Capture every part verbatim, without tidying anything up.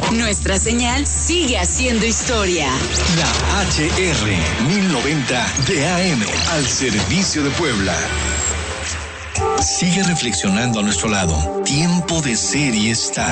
Nuestra señal sigue haciendo historia. La H R mil noventa de A M al servicio de Puebla. Sigue reflexionando a nuestro lado. Tiempo de ser y estar.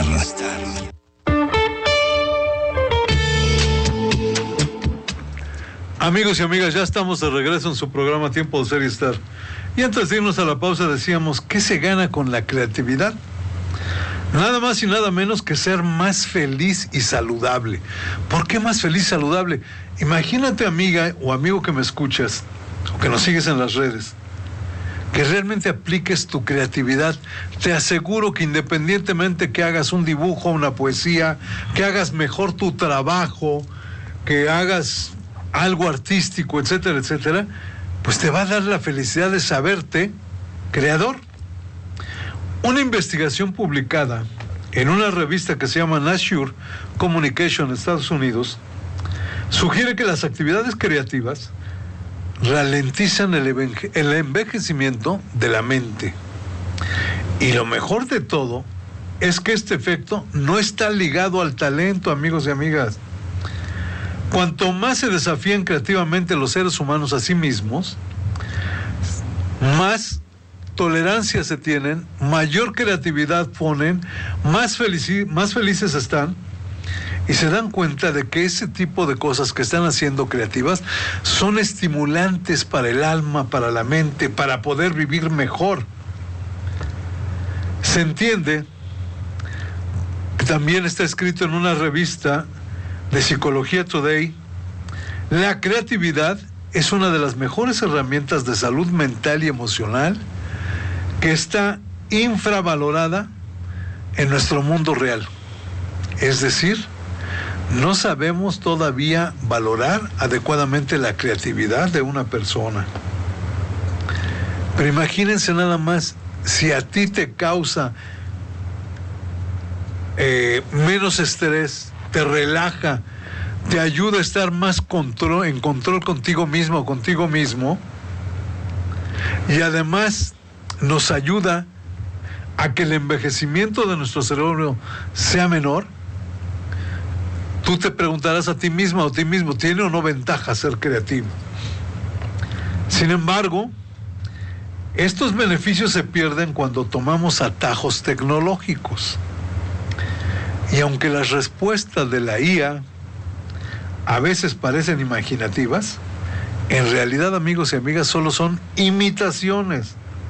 Amigos y amigas, ya estamos de regreso en su programa Tiempo de Ser y Estar. Y antes de irnos a la pausa decíamos, ¿qué se gana con la creatividad? Nada más y nada menos que ser más feliz y saludable. ¿Por qué más feliz y saludable? Imagínate, amiga o amigo que me escuchas, o que nos sigues en las redes, que realmente apliques tu creatividad. Te aseguro que independientemente que hagas un dibujo, una poesía, que hagas mejor tu trabajo, que hagas algo artístico, etcétera, etcétera, pues te va a dar la felicidad de saberte creador. Una investigación publicada en una revista que se llama Nature Communication en Estados Unidos sugiere que las actividades creativas ralentizan el, enveje- el envejecimiento de la mente. Y lo mejor de todo es que este efecto no está ligado al talento, amigos y amigas. Cuanto más se desafían creativamente los seres humanos a sí mismos, más tolerancia se tienen, mayor creatividad ponen, más, felici- más felices están, y se dan cuenta de que ese tipo de cosas que están haciendo creativas son estimulantes para el alma, para la mente, para poder vivir mejor. Se entiende, que también está escrito en una revista de Psicología Today, la creatividad es una de las mejores herramientas de salud mental y emocional que está infravalorada en nuestro mundo real. Es decir, no sabemos todavía valorar adecuadamente la creatividad de una persona. Pero imagínense nada más, si a ti te causa eh, menos estrés, te relaja, te ayuda a estar más control, en control contigo mismo o contigo mismo, y además nos ayuda a que el envejecimiento de nuestro cerebro sea menor, tú te preguntarás a ti misma o a ti mismo, ¿tiene o no ventaja ser creativo? Sin embargo, estos beneficios se pierden cuando tomamos atajos tecnológicos. Y aunque las respuestas de la I A a veces parecen imaginativas, en realidad, amigos y amigas, solo son imitaciones.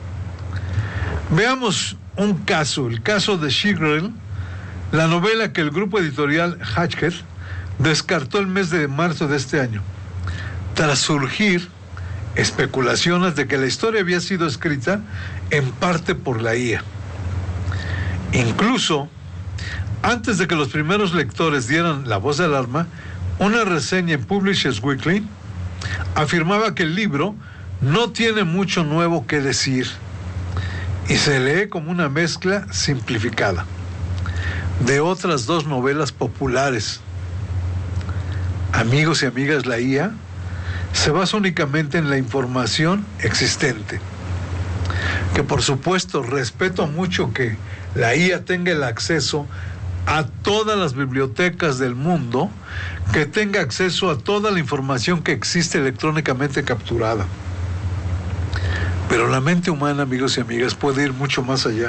Veamos un caso, el caso de She-Girl, la novela que el grupo editorial Hachette descartó el mes de marzo de este año, tras surgir especulaciones de que la historia había sido escrita en parte por la I A. Incluso, antes de que los primeros lectores dieran la voz de alarma, una reseña en Publishers Weekly afirmaba que el libro no tiene mucho nuevo que decir y se lee como una mezcla simplificada de otras dos novelas populares. Amigos y amigas, la I A se basa únicamente en la información existente, que por supuesto respeto mucho que la I A tenga el acceso a todas las bibliotecas del mundo, que tenga acceso a toda la información que existe electrónicamente capturada. Pero la mente humana, amigos y amigas, puede ir mucho más allá,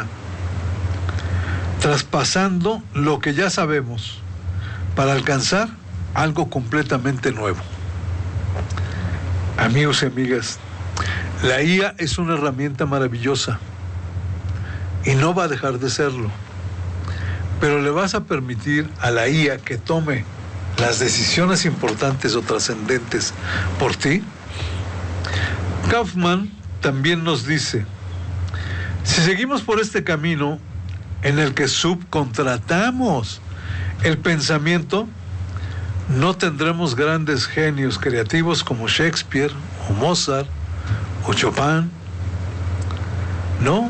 traspasando lo que ya sabemos para alcanzar algo completamente nuevo. Amigos y amigas, la I A es una herramienta maravillosa y no va a dejar de serlo, pero le vas a permitir a la I A que tome las decisiones importantes o trascendentes por ti. Kaufman también nos dice, si seguimos por este camino en el que subcontratamos el pensamiento, no tendremos grandes genios creativos como Shakespeare o Mozart o Chopin. No,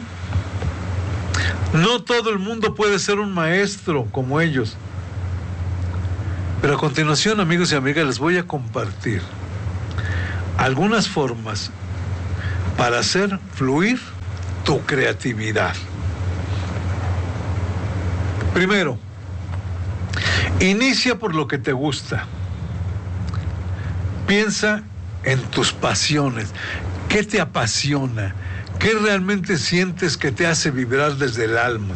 no todo el mundo puede ser un maestro como ellos. Pero a continuación, amigos y amigas, les voy a compartir algunas formas para hacer fluir tu creatividad. Primero, Inicia por lo que te gusta. Piensa en tus pasiones. ¿Qué te apasiona? ¿Qué realmente sientes que te hace vibrar desde el alma?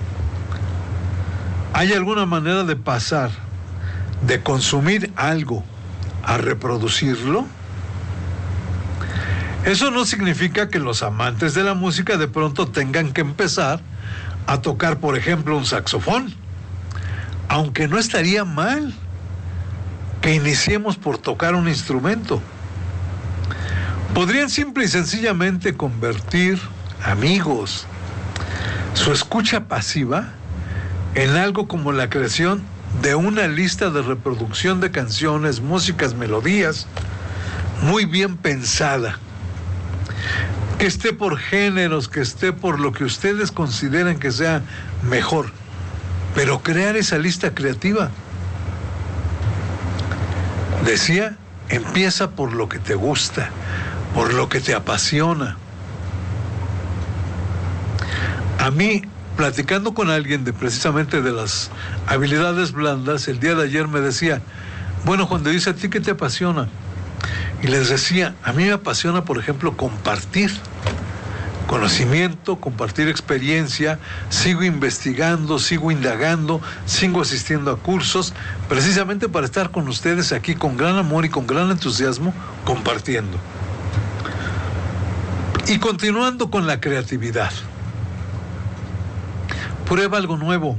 ¿Hay alguna manera de pasar de consumir algo a reproducirlo? Eso no significa que los amantes de la música de pronto tengan que empezar a tocar, por ejemplo, un saxofón, aunque no estaría mal que iniciemos por tocar un instrumento. Podrían simple y sencillamente convertir, amigos, su escucha pasiva en algo como la creación de una lista de reproducción de canciones, músicas, melodías, muy bien pensada, que esté por géneros, que esté por lo que ustedes consideren que sea mejor, pero crear esa lista creativa. Decía, empieza por lo que te gusta, por lo que te apasiona. A mí, platicando con alguien de precisamente de las habilidades blandas, el día de ayer me decía, bueno, cuando dice, ¿a ti qué te apasiona? Y les decía, a mí me apasiona, por ejemplo, compartir conocimiento, compartir experiencia, sigo investigando, sigo indagando, sigo asistiendo a cursos, precisamente para estar con ustedes aquí con gran amor y con gran entusiasmo, compartiendo. Y continuando con la creatividad. Prueba algo nuevo.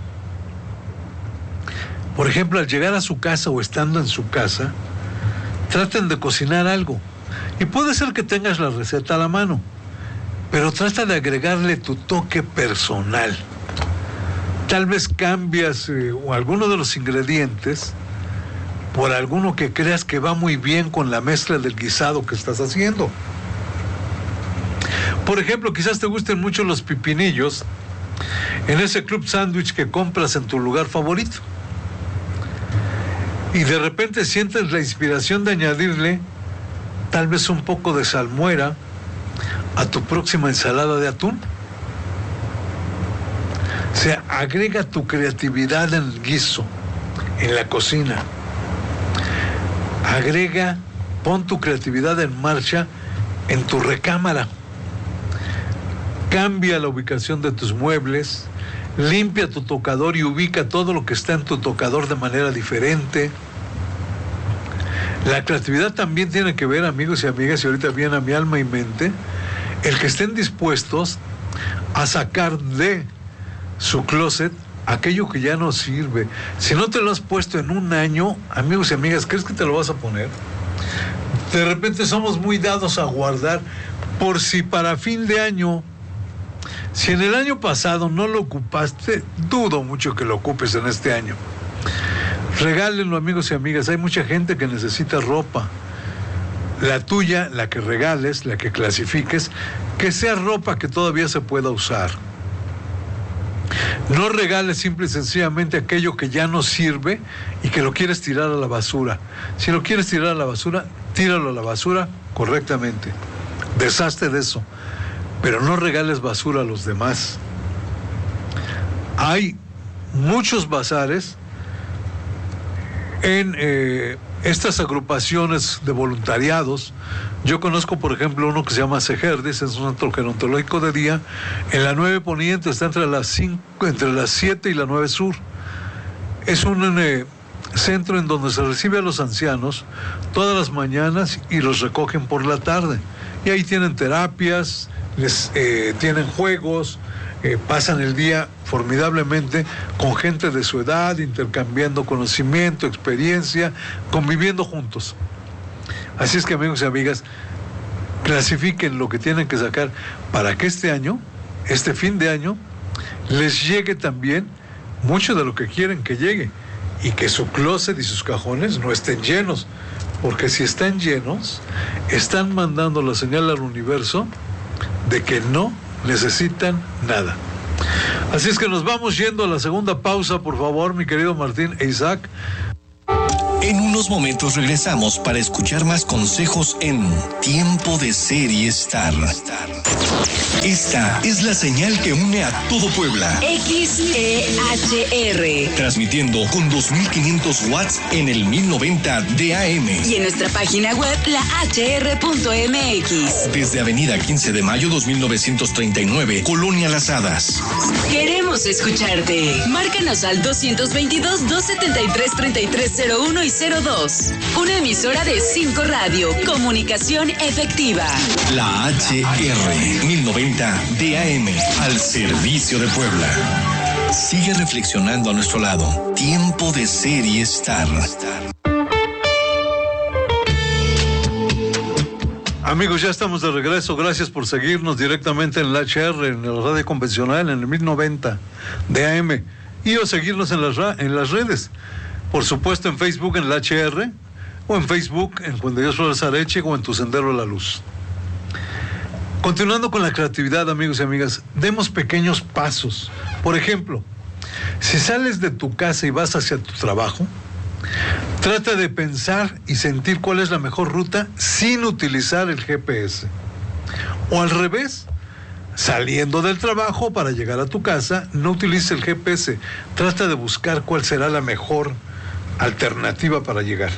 Por ejemplo, al llegar a su casa o estando en su casa, traten de cocinar algo. Y puede ser que tengas la receta a la mano, pero trata de agregarle tu toque personal. Tal vez cambias eh, alguno de los ingredientes por alguno que creas que va muy bien con la mezcla del guisado que estás haciendo. Por ejemplo, quizás te gusten mucho los pipinillos en ese club sándwich que compras en tu lugar favorito. Y de repente sientes la inspiración de añadirle tal vez un poco de salmuera a tu próxima ensalada de atún. O sea, agrega tu creatividad en el guiso, en la cocina. Agrega, pon tu creatividad en marcha en tu recámara. Cambia la ubicación de tus muebles, limpia tu tocador y ubica todo lo que está en tu tocador de manera diferente. La creatividad también tiene que ver, amigos y amigas, y ahorita viene a mi alma y mente, el que estén dispuestos a sacar de su closet aquello que ya no sirve. Si no te lo has puesto en un año, amigos y amigas, ¿crees que te lo vas a poner? De repente somos muy dados a guardar por si para fin de año. Si en el año pasado no lo ocupaste, dudo mucho que lo ocupes en este año. Regálenlo, amigos y amigas. Hay mucha gente que necesita ropa. La tuya, la que regales, la que clasifiques, que sea ropa que todavía se pueda usar. No regales simple y sencillamente aquello que ya no sirve y que lo quieres tirar a la basura. Si lo quieres tirar a la basura, tíralo a la basura correctamente. Deshazte de eso. Pero no regales basura a los demás. Hay muchos bazares en eh, estas agrupaciones de voluntariados. Yo conozco, por ejemplo, uno que se llama Sejerdis, es un centro gerontológico de día. En la nueve Poniente está entre las cinco, entre las siete y la nueve Sur. Es un eh, centro en donde se recibe a los ancianos todas las mañanas y los recogen por la tarde. Y ahí tienen terapias, les eh, tienen juegos, eh, pasan el día formidablemente con gente de su edad, intercambiando conocimiento, experiencia, conviviendo juntos. Así es que, amigos y amigas, clasifiquen lo que tienen que sacar para que este año, este fin de año, les llegue también mucho de lo que quieren que llegue y que su closet y sus cajones no estén llenos, porque si están llenos, están mandando la señal al universo de que no necesitan nada. Así es que nos vamos yendo a la segunda pausa, por favor, mi querido Martín e Isaac. En unos momentos regresamos para escuchar más consejos en Tiempo de Ser y Estar. Esta es la señal que une a todo Puebla. X E H R. Transmitiendo con dos mil quinientos watts en el mil noventa de A M. Y en nuestra página web, la h r punto m x. Desde Avenida quince de mayo dos mil novecientos treinta y nueve, Colonia Las Hadas. Queremos escucharte. Márcanos al doscientos veintidós, doscientos setenta y tres, treinta y tres cero uno y cero dos. Una emisora de cinco Radio. Comunicación efectiva. La H R mil noventa de A M. Al servicio de Puebla. Sigue reflexionando a nuestro lado. Tiempo de Ser y Estar. Amigos, ya estamos de regreso. Gracias por seguirnos directamente en la H R, en la radio convencional, en el mil noventa de A M. Y o seguirnos en las, en las redes. Por supuesto, en Facebook en la H R, o en Facebook en Juan de Dios Flores Areche, o en Tu Sendero a la Luz. Continuando con la creatividad, amigos y amigas, demos pequeños pasos. Por ejemplo, si sales de tu casa y vas hacia tu trabajo, trata de pensar y sentir cuál es la mejor ruta sin utilizar el G P S. O al revés, saliendo del trabajo para llegar a tu casa, no utilices el G P S. Trata de buscar cuál será la mejor alternativa para llegar.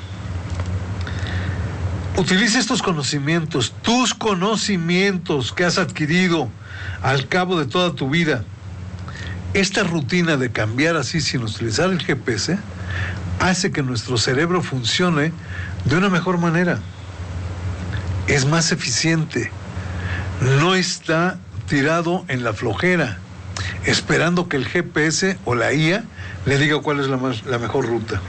Utiliza estos conocimientos, tus conocimientos que has adquirido al cabo de toda tu vida. Esta rutina de cambiar así sin utilizar el G P S hace que nuestro cerebro funcione de una mejor manera. Es más eficiente. No está tirado en la flojera, esperando que el G P S o la I A le diga cuál es la, más, la mejor ruta.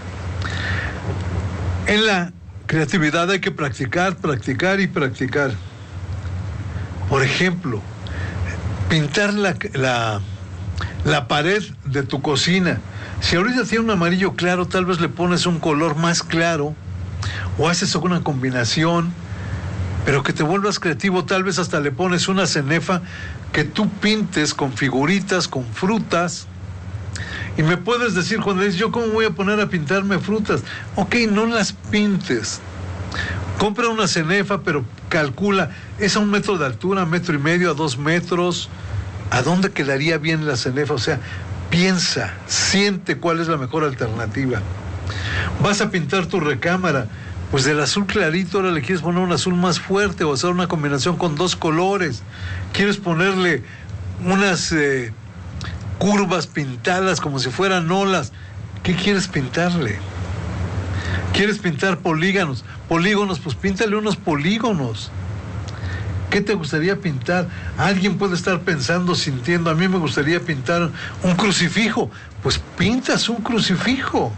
En la creatividad hay que practicar, practicar y practicar. Por ejemplo, pintar la, la, la pared de tu cocina. Si ahorita tiene un amarillo claro, tal vez le pones un color más claro o haces una combinación, pero que te vuelvas creativo. Tal vez hasta le pones una cenefa que tú pintes con figuritas, con frutas. Y me puedes decir, Juan Luis, ¿yo cómo voy a poner a pintarme frutas? Ok, no las pintes. Compra una cenefa, pero calcula, es a un metro de altura, metro y medio, a dos metros. ¿A dónde quedaría bien la cenefa? O sea, piensa, siente cuál es la mejor alternativa. Vas a pintar tu recámara, pues del azul clarito ahora le quieres poner un azul más fuerte o hacer una combinación con dos colores. Quieres ponerle unas eh, curvas pintadas como si fueran olas. ¿Qué quieres pintarle? ¿Quieres pintar polígonos? Polígonos, pues píntale unos polígonos. ¿Qué te gustaría pintar? Alguien puede estar pensando, sintiendo, a mí me gustaría pintar un crucifijo. Pues pintas un crucifijo.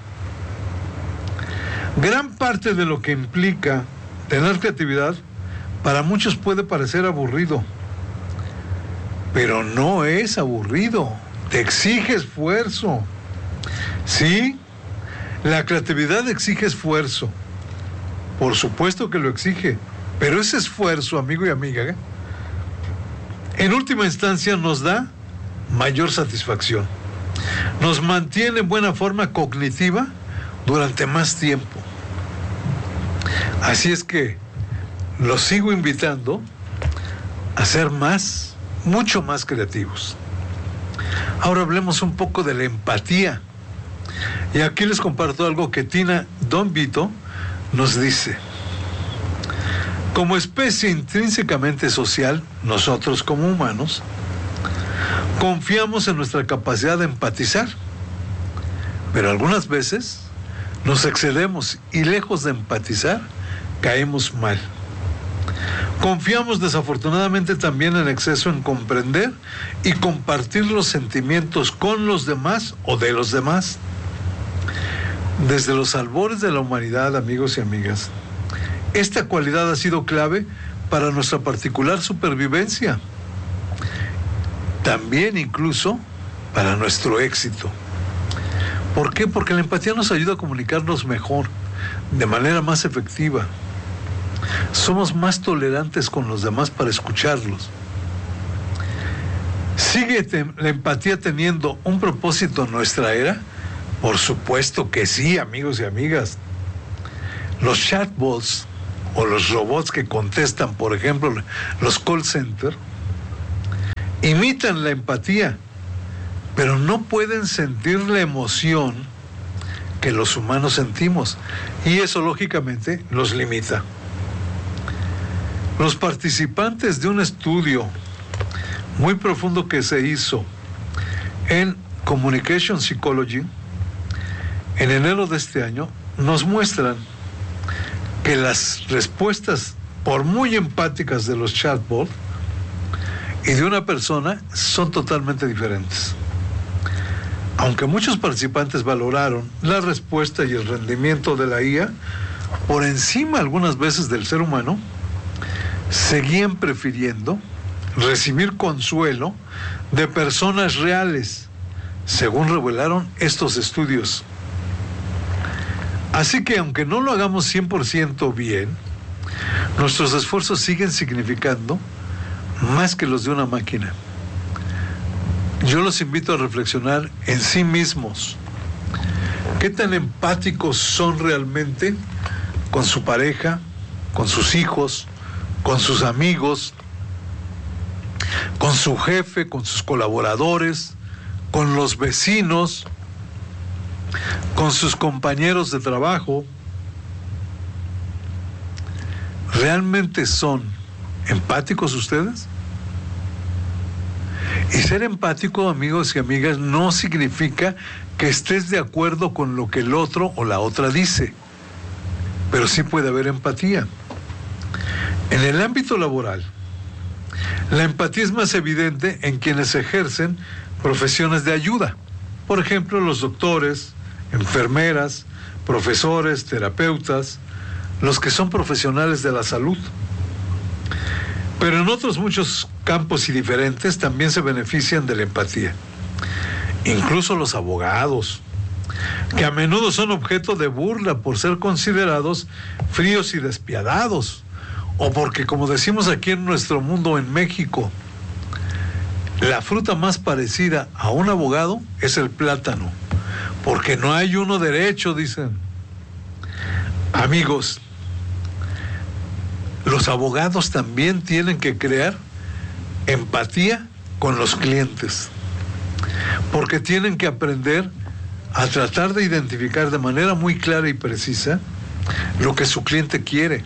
Gran parte de lo que implica tener creatividad, para muchos puede parecer aburrido, pero no es aburrido, te exige esfuerzo. Sí, la creatividad exige esfuerzo, por supuesto que lo exige, pero ese esfuerzo, amigo y amiga, ¿eh? en última instancia nos da mayor satisfacción, nos mantiene en buena forma cognitiva durante más tiempo. Así es que los sigo invitando a ser más, mucho más creativos. Ahora hablemos un poco de la empatía. Y aquí les comparto algo que Tina Don Vito nos dice. Como especie intrínsecamente social, nosotros como humanos, confiamos en nuestra capacidad de empatizar, pero algunas veces nos excedemos y lejos de empatizar, caemos mal. Confiamos desafortunadamente también en exceso en comprender y compartir los sentimientos con los demás o de los demás. Desde los albores de la humanidad, amigos y amigas, esta cualidad ha sido clave para nuestra particular supervivencia. También incluso para nuestro éxito. ¿Por qué? Porque la empatía nos ayuda a comunicarnos mejor, de manera más efectiva. Somos más tolerantes con los demás para escucharlos. ¿Sigue te- la empatía teniendo un propósito en nuestra era? Por supuesto que sí, amigos y amigas. Los chatbots o los robots que contestan, por ejemplo, los call centers, imitan la empatía, pero no pueden sentir la emoción que los humanos sentimos, y eso lógicamente los limita. Los participantes de un estudio muy profundo que se hizo en Communication Psychology en enero de este año nos muestran que las respuestas, por muy empáticas de los chatbots y de una persona, son totalmente diferentes. Aunque muchos participantes valoraron la respuesta y el rendimiento de la I A por encima algunas veces del ser humano, seguían prefiriendo recibir consuelo de personas reales, según revelaron estos estudios. Así que aunque no lo hagamos cien por ciento bien, nuestros esfuerzos siguen significando más que los de una máquina. Yo los invito a reflexionar en sí mismos. ¿Qué tan empáticos son realmente con su pareja, con sus hijos, con sus amigos, con su jefe, con sus colaboradores, con los vecinos, con sus compañeros de trabajo? ¿Realmente son empáticos ustedes? Y ser empático, amigos y amigas, no significa que estés de acuerdo con lo que el otro o la otra dice, pero sí puede haber empatía. En el ámbito laboral, la empatía es más evidente en quienes ejercen profesiones de ayuda. Por ejemplo, los doctores, enfermeras, profesores, terapeutas, los que son profesionales de la salud. Pero en otros muchos campos y diferentes también se benefician de la empatía. Incluso los abogados, que a menudo son objeto de burla por ser considerados fríos y despiadados, o porque, como decimos aquí en nuestro mundo, en México, la fruta más parecida a un abogado es el plátano, porque no hay uno derecho, dicen. Amigos, los abogados también tienen que crear empatía con los clientes, porque tienen que aprender a tratar de identificar de manera muy clara y precisa lo que su cliente quiere.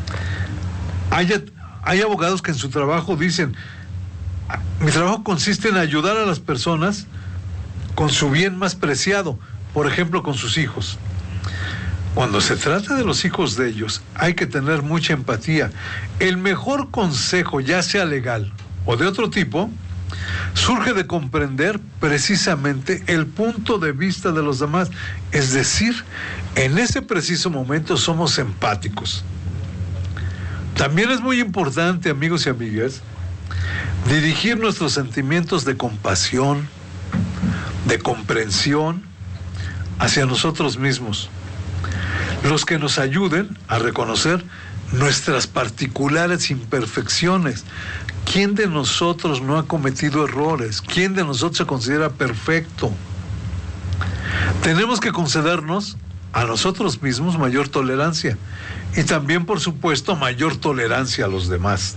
Hay, hay abogados que en su trabajo dicen: mi trabajo consiste en ayudar a las personas con su bien más preciado, por ejemplo, con sus hijos. Cuando se trata de los hijos de ellos, hay que tener mucha empatía. El mejor consejo, ya sea legal o de otro tipo, surge de comprender precisamente el punto de vista de los demás. Es decir, en ese preciso momento somos empáticos. También es muy importante, amigos y amigas, dirigir nuestros sentimientos de compasión, de comprensión hacia nosotros mismos, los que nos ayuden a reconocer nuestras particulares imperfecciones. ¿Quién de nosotros no ha cometido errores? ¿Quién de nosotros se considera perfecto? Tenemos que concedernos a nosotros mismos mayor tolerancia y también, por supuesto, mayor tolerancia a los demás.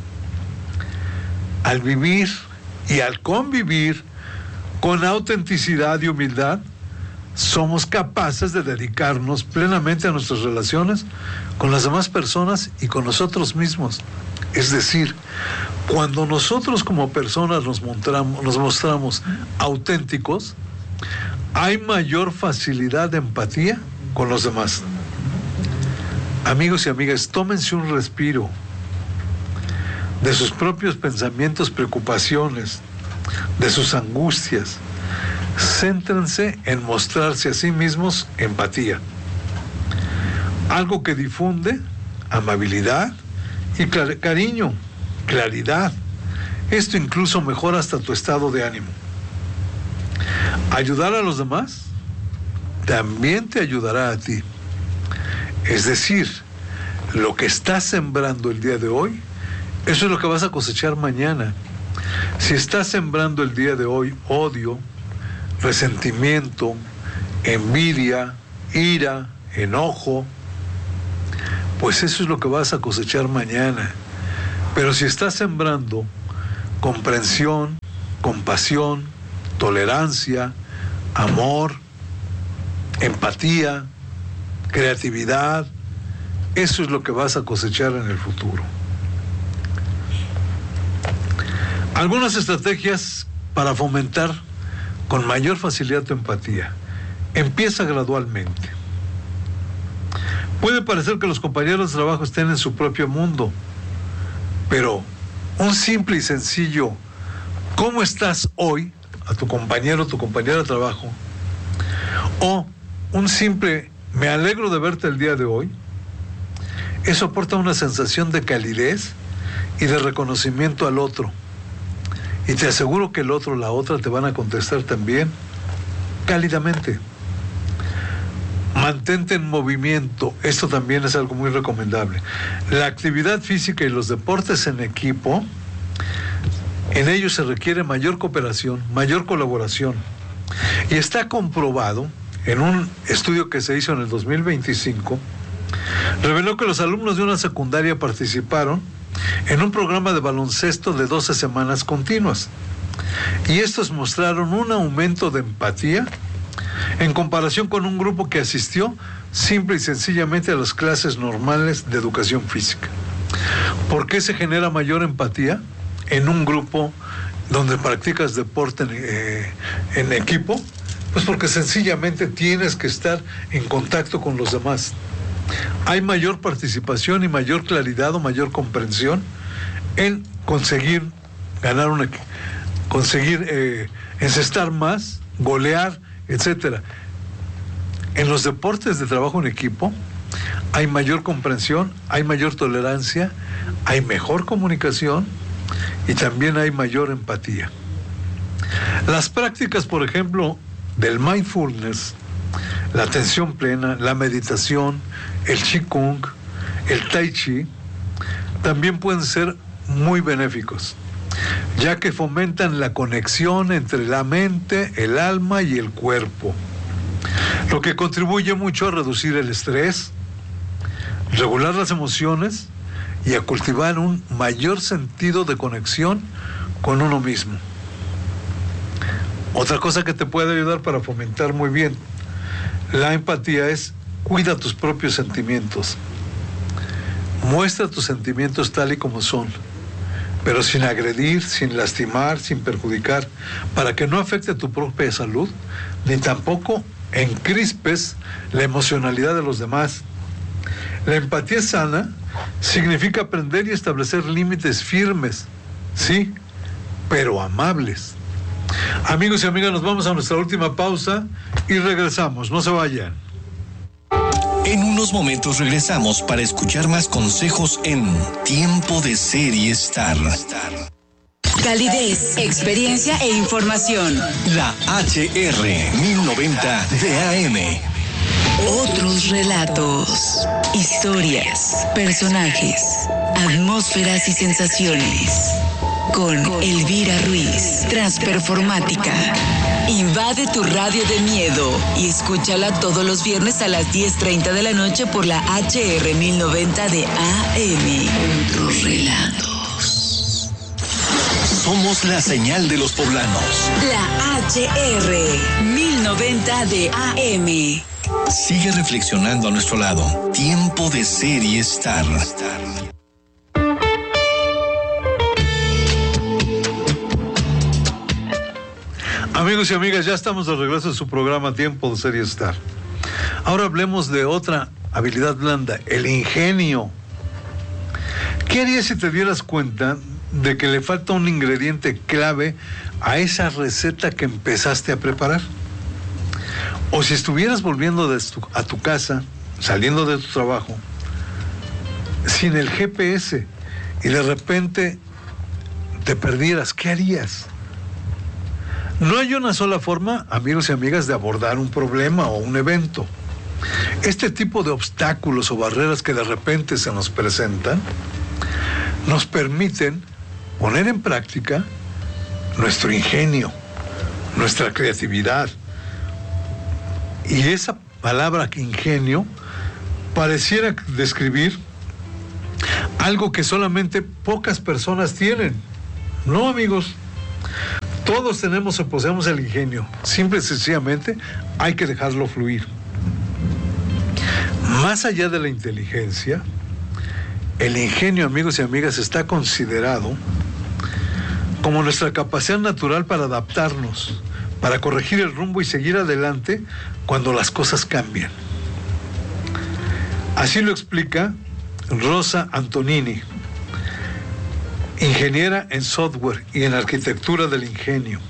Al vivir y al convivir con autenticidad y humildad, somos capaces de dedicarnos plenamente a nuestras relaciones con las demás personas y con nosotros mismos. Es decir, cuando nosotros como personas nos mostramos, nos mostramos auténticos, hay mayor facilidad de empatía con los demás. Amigos y amigas, tómense un respiro de sus propios pensamientos, preocupaciones, de sus angustias. Céntrense en mostrarse a sí mismos empatía, algo que difunde amabilidad y clar- cariño, claridad. Esto incluso mejora hasta tu estado de ánimo. Ayudar a los demás también te ayudará a ti. Es decir, lo que estás sembrando el día de hoy, eso es lo que vas a cosechar mañana. Si estás sembrando el día de hoy odio, resentimiento, envidia, ira, enojo, pues eso es lo que vas a cosechar mañana. Pero si estás sembrando comprensión, compasión, tolerancia, amor, empatía, creatividad, eso es lo que vas a cosechar en el futuro. Algunas estrategias para fomentar con mayor facilidad tu empatía. Empieza gradualmente. Puede parecer que los compañeros de trabajo estén en su propio mundo, pero un simple y sencillo ¿cómo estás hoy? A tu compañero o tu compañera de trabajo, o un simple me alegro de verte el día de hoy, eso aporta una sensación de calidez y de reconocimiento al otro. Y te aseguro que el otro o la otra te van a contestar también cálidamente. Mantente en movimiento, esto también es algo muy recomendable. La actividad física y los deportes en equipo, en ellos se requiere mayor cooperación, mayor colaboración. Y está comprobado, en un estudio que se hizo en el dos mil veinticinco, reveló que los alumnos de una secundaria participaron en un programa de baloncesto de doce semanas continuas. Y estos mostraron un aumento de empatía en comparación con un grupo que asistió simple y sencillamente a las clases normales de educación física. ¿Por qué se genera mayor empatía en un grupo donde practicas deporte en, eh, en equipo? Pues porque sencillamente tienes que estar en contacto con los demás. Hay mayor participación y mayor claridad o mayor comprensión en conseguir ganar una, conseguir eh, encestar más, golear, etcétera. En los deportes de trabajo en equipo hay mayor comprensión, hay mayor tolerancia, hay mejor comunicación y también hay mayor empatía. Las prácticas, por ejemplo, del mindfulness, la atención plena, la meditación, el qigong, el tai chi, también pueden ser muy benéficos, ya que fomentan la conexión entre la mente, el alma y el cuerpo, lo que contribuye mucho a reducir el estrés, regular las emociones y a cultivar un mayor sentido de conexión con uno mismo. Otra cosa que te puede ayudar para fomentar muy bien la empatía es cuida tus propios sentimientos. Muestra tus sentimientos tal y como son, pero sin agredir, sin lastimar, sin perjudicar, para que no afecte tu propia salud, ni tampoco encrispes la emocionalidad de los demás. La empatía sana significa aprender y establecer límites firmes, sí, pero amables. Amigos y amigas, nos vamos a nuestra última pausa y regresamos, no se vayan. En unos momentos regresamos para escuchar más consejos en Tiempo de Ser y Estar. Calidez, experiencia e información. La H R mil noventa D A M. Otros relatos, historias, personajes, atmósferas y sensaciones. Con Elvira Ruiz, Transperformática. Invade tu radio de miedo y escúchala todos los viernes a las diez treinta de la noche por la H R mil noventa de A M. Otros relatos. Somos la señal de los poblanos. La H R mil noventa de A M. Sigue reflexionando a nuestro lado. Tiempo de Ser y Estar. Amigos y amigas, ya estamos de regreso en su programa Tiempo de Ser y Estar. Ahora hablemos de otra habilidad blanda, el ingenio. ¿Qué harías si te dieras cuenta de que le falta un ingrediente clave a esa receta que empezaste a preparar? O si estuvieras volviendo de tu, a tu casa, saliendo de tu trabajo, sin el G P S y de repente te perdieras, ¿qué harías? No hay una sola forma, amigos y amigas, de abordar un problema o un evento. Este tipo de obstáculos o barreras que de repente se nos presentan nos permiten poner en práctica nuestro ingenio, nuestra creatividad. Y esa palabra ingenio pareciera describir algo que solamente pocas personas tienen. No, amigos, todos tenemos o poseemos el ingenio. Simple y sencillamente hay que dejarlo fluir. Más allá de la inteligencia, el ingenio, amigos y amigas, está considerado como nuestra capacidad natural para adaptarnos, para corregir el rumbo y seguir adelante cuando las cosas cambian. Así lo explica Rosa Antonini, ingeniera en software y en arquitectura del ingenio.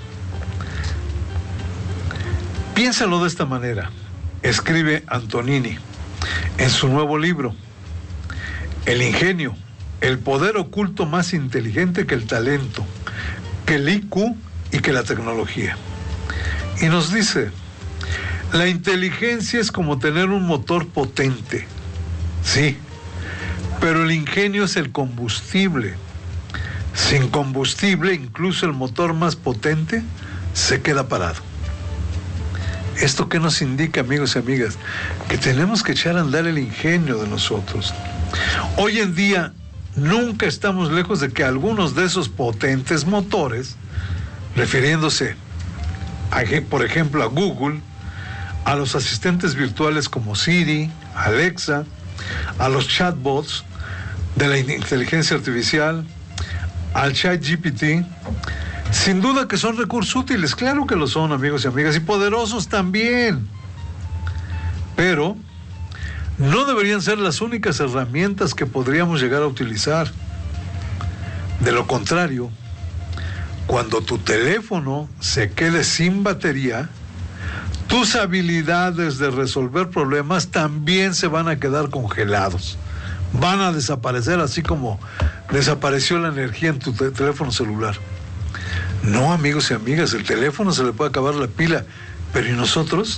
Piénsalo de esta manera, escribe Antonini en su nuevo libro, El ingenio, el poder oculto más inteligente que el talento, que el I Q y que la tecnología. Y nos dice, la inteligencia es como tener un motor potente, sí, pero el ingenio es el combustible. Sin combustible, incluso el motor más potente se queda parado. ¿Esto qué nos indica, amigos y amigas? Que tenemos que echar a andar el ingenio de nosotros. Hoy en día, nunca estamos lejos de que algunos de esos potentes motores, refiriéndose, a, por ejemplo, a Google, a los asistentes virtuales como Siri, Alexa, a los chatbots de la inteligencia artificial, al ChatGPT, sin duda que son recursos útiles, claro que lo son, amigos y amigas, y poderosos también, pero no deberían ser las únicas herramientas que podríamos llegar a utilizar. De lo contrario, cuando tu teléfono se quede sin batería, tus habilidades de resolver problemas también se van a quedar congelados. Van a desaparecer así como desapareció la energía en tu te- teléfono celular. No, amigos y amigas, el teléfono se le puede acabar la pila, pero ¿y nosotros?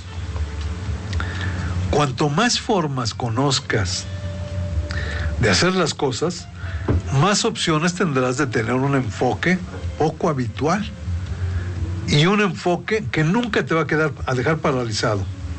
Cuanto más formas conozcas de hacer las cosas, más opciones tendrás de tener un enfoque poco habitual y un enfoque que nunca te va a quedar a dejar paralizado.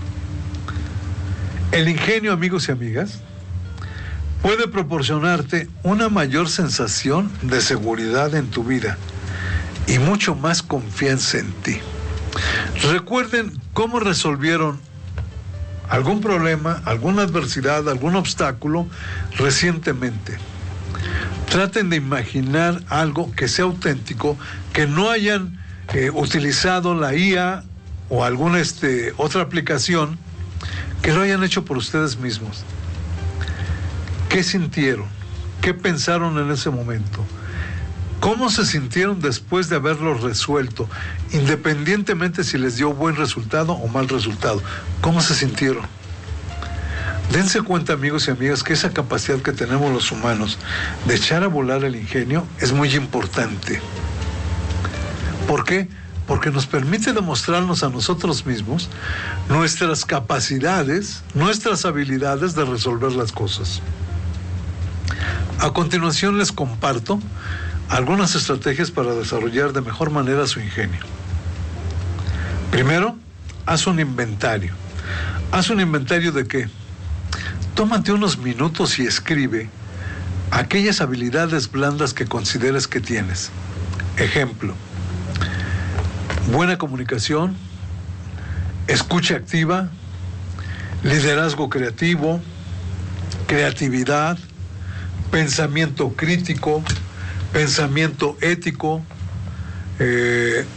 El ingenio, amigos y amigas, puede proporcionarte una mayor sensación de seguridad en tu vida y mucho más confianza en ti. Recuerden cómo resolvieron algún problema, alguna adversidad, algún obstáculo recientemente. Traten de imaginar algo que sea auténtico, que no hayan eh, utilizado la I A o alguna este, otra aplicación, que lo hayan hecho por ustedes mismos. ¿Qué sintieron? ¿Qué pensaron en ese momento? ¿Cómo se sintieron después de haberlo resuelto? Independientemente si les dio buen resultado o mal resultado. ¿Cómo se sintieron? Dense cuenta, amigos y amigas, que esa capacidad que tenemos los humanos de echar a volar el ingenio es muy importante. ¿Por qué? Porque nos permite demostrarnos a nosotros mismos nuestras capacidades, nuestras habilidades de resolver las cosas. A continuación les comparto algunas estrategias para desarrollar de mejor manera su ingenio. Primero, haz un inventario. ¿Haz un inventario de qué? Tómate unos minutos y escribe aquellas habilidades blandas que consideres que tienes. Ejemplo, buena comunicación, escucha activa, liderazgo creativo, creatividad, pensamiento crítico, pensamiento ético, eh,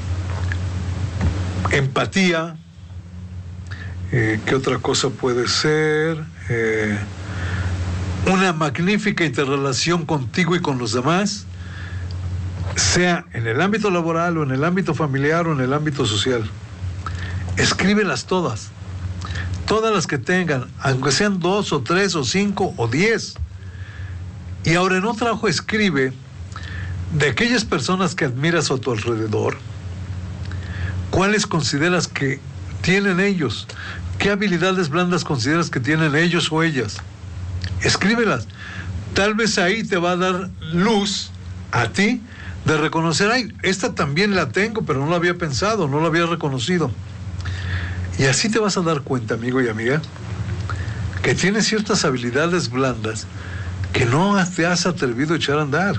empatía, eh, ¿qué otra cosa puede ser? Eh, una magnífica interrelación contigo y con los demás, sea en el ámbito laboral o en el ámbito familiar o en el ámbito social. Escríbelas todas, todas las que tengan, aunque sean dos o tres o cinco o diez. Y ahora en otro ojo escribe de aquellas personas que admiras a tu alrededor, ¿cuáles consideras que tienen ellos? ¿Qué habilidades blandas consideras que tienen ellos o ellas? Escríbelas. Tal vez ahí te va a dar luz a ti de reconocer, ay, esta también la tengo, pero no la había pensado, no la había reconocido. Y así te vas a dar cuenta, amigo y amiga, que tienes ciertas habilidades blandas que no te has atrevido a echar a andar.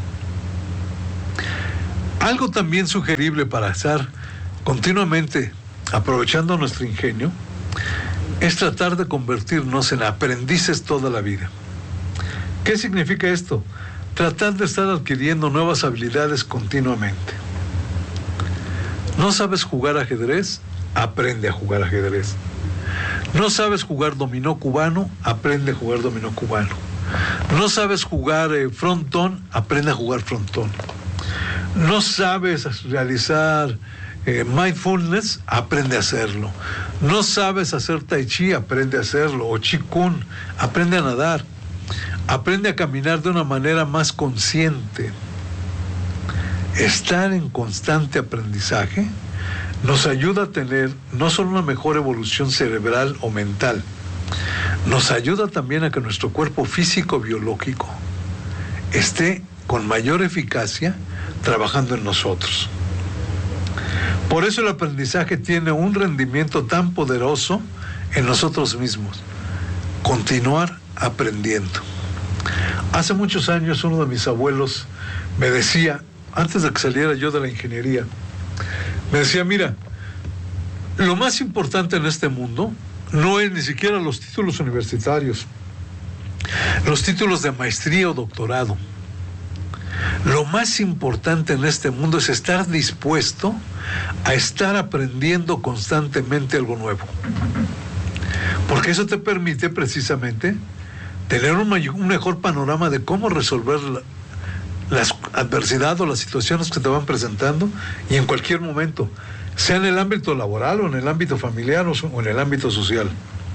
Algo también sugerible para estar continuamente aprovechando nuestro ingenio es tratar de convertirnos en aprendices toda la vida. ¿Qué significa esto? Tratar de estar adquiriendo nuevas habilidades continuamente. ¿No sabes jugar ajedrez? Aprende a jugar ajedrez. ¿No sabes jugar dominó cubano? Aprende a jugar dominó cubano. ¿No sabes jugar eh, frontón? Aprende a jugar frontón. ¿No sabes realizar eh, mindfulness? Aprende a hacerlo. ¿No sabes hacer tai chi? Aprende a hacerlo. O chi kung, aprende a nadar. Aprende a caminar de una manera más consciente. Estar en constante aprendizaje nos ayuda a tener no solo una mejor evolución cerebral o mental, nos ayuda también a que nuestro cuerpo físico biológico esté con mayor eficacia trabajando en nosotros. Por eso el aprendizaje tiene un rendimiento tan poderoso en nosotros mismos. Continuar aprendiendo. Hace muchos años uno de mis abuelos me decía, antes de que saliera yo de la ingeniería, me decía, mira, lo más importante en este mundo no es ni siquiera los títulos universitarios, los títulos de maestría o doctorado. Lo más importante en este mundo es estar dispuesto a estar aprendiendo constantemente algo nuevo. Porque eso te permite precisamente tener un, mayor, un mejor panorama de cómo resolver la, las adversidades o las situaciones que te van presentando y en cualquier momento, sea en el ámbito laboral o en el ámbito familiar o, o en el ámbito social.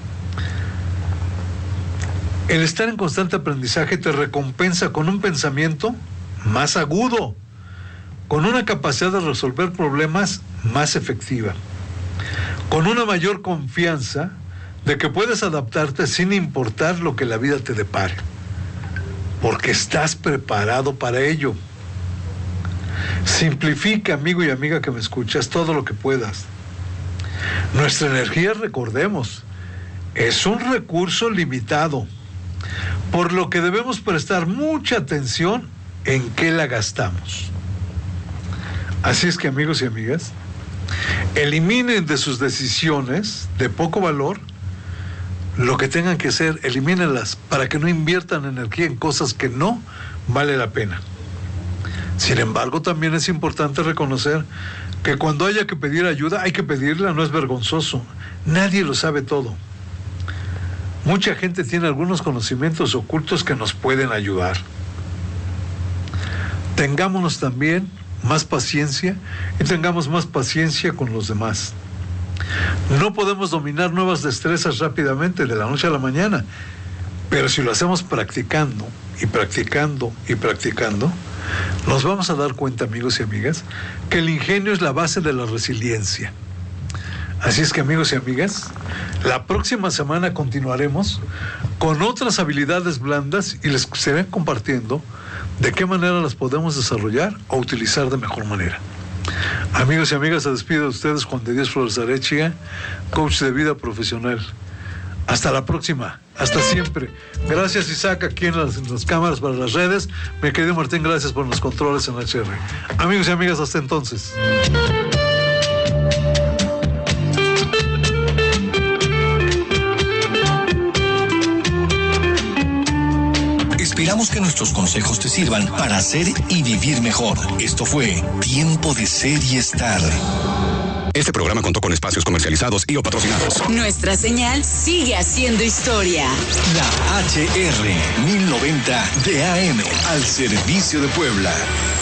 El estar en constante aprendizaje te recompensa con un pensamiento más agudo, con una capacidad de resolver problemas más efectiva, con una mayor confianza de que puedes adaptarte sin importar lo que la vida te depare, porque estás preparado para ello. Simplifica, amigo y amiga que me escuchas, todo lo que puedas. Nuestra energía, recordemos, es un recurso limitado, por lo que debemos prestar mucha atención en qué la gastamos. Así es que, amigos y amigas, eliminen de sus decisiones de poco valor lo que tengan que hacer, elimínenlas para que no inviertan energía en cosas que no vale la pena. Sin embargo, también es importante reconocer que cuando haya que pedir ayuda, hay que pedirla, no es vergonzoso. Nadie lo sabe todo. Mucha gente tiene algunos conocimientos ocultos que nos pueden ayudar. Tengámonos también más paciencia y tengamos más paciencia con los demás. No podemos dominar nuevas destrezas rápidamente de la noche a la mañana, pero si lo hacemos practicando y practicando y practicando, nos vamos a dar cuenta, amigos y amigas, que el ingenio es la base de la resiliencia. Así es que, amigos y amigas, la próxima semana continuaremos con otras habilidades blandas y les estaré compartiendo de qué manera las podemos desarrollar o utilizar de mejor manera. Amigos y amigas, se despide de ustedes Juan de Dios Flores Arechiga, coach de vida profesional. Hasta la próxima, hasta siempre. Gracias, Isaac, aquí en las, en las cámaras para las redes. Mi querido Martín, gracias por los controles en H R. Amigos y amigas, hasta entonces. Esperamos que nuestros consejos te sirvan para hacer y vivir mejor. Esto fue Tiempo de Ser y Estar. Este programa contó con espacios comercializados y o patrocinados. Nuestra señal sigue haciendo historia. La H R mil noventa D A M, al servicio de Puebla.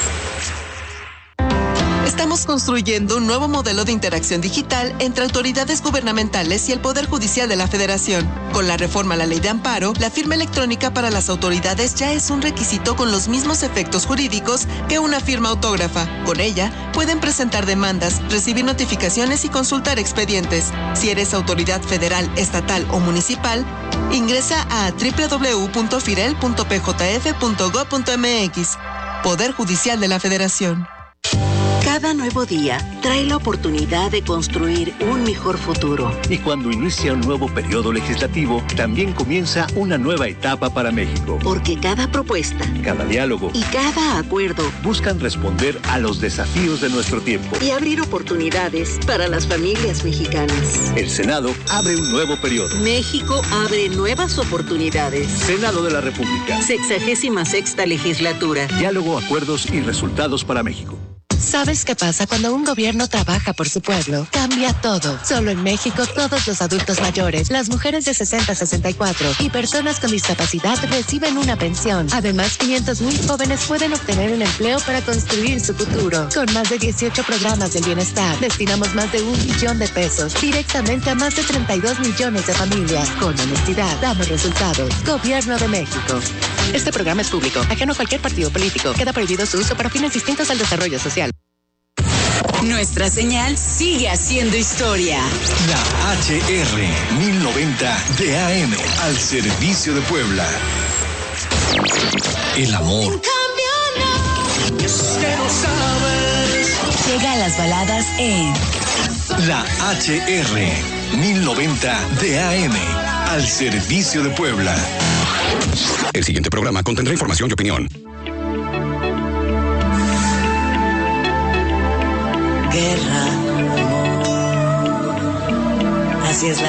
Estamos construyendo un nuevo modelo de interacción digital entre autoridades gubernamentales y el Poder Judicial de la Federación. Con la reforma a la Ley de Amparo, la firma electrónica para las autoridades ya es un requisito con los mismos efectos jurídicos que una firma autógrafa. Con ella, pueden presentar demandas, recibir notificaciones y consultar expedientes. Si eres autoridad federal, estatal o municipal, ingresa a doble u doble u doble u punto firel punto p j f punto gob punto m x. Poder Judicial de la Federación. Cada nuevo día trae la oportunidad de construir un mejor futuro. Y cuando inicia un nuevo periodo legislativo, también comienza una nueva etapa para México. Porque cada propuesta, cada diálogo y cada acuerdo buscan responder a los desafíos de nuestro tiempo y abrir oportunidades para las familias mexicanas. El Senado abre un nuevo periodo. México abre nuevas oportunidades. Senado de la República. Sexagésima sexta legislatura. Diálogo, acuerdos y resultados para México. ¿Sabes qué pasa cuando un gobierno trabaja por su pueblo? Cambia todo. Solo en México, todos los adultos mayores, las mujeres de sesenta a sesenta y cuatro y personas con discapacidad reciben una pensión. Además, quinientos mil jóvenes pueden obtener un empleo para construir su futuro. Con más de dieciocho programas del bienestar, destinamos más de un billón de pesos directamente a más de treinta y dos millones de familias. Con honestidad, damos resultados. Gobierno de México. Este programa es público, ajeno a cualquier partido político. Queda prohibido su uso para fines distintos al desarrollo social. Nuestra señal sigue haciendo historia. La H R mil noventa de A M al servicio de Puebla. El amor. Llega a las baladas en La H R mil noventa de A M al servicio de Puebla. El siguiente programa contendrá información y opinión. Guerra, amor. Así es la